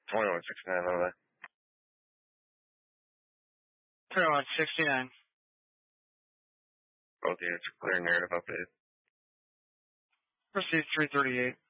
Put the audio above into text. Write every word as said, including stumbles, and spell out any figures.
twenty-one sixty-nine over there. twenty-one sixty-nine. Both units are clear, narrative update. Proceed three thirty-eight.